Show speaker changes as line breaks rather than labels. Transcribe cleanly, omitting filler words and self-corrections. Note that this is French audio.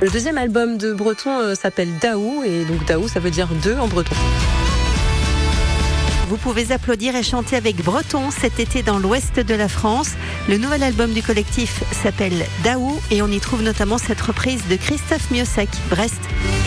Le deuxième album de Breton s'appelle Daou, et donc Daou, ça veut dire deux en breton.
Vous pouvez applaudir et chanter avec Breton cet été dans l'ouest de la France. Le nouvel album du collectif s'appelle Daou et on y trouve notamment cette reprise de Christophe Miossec, Brest.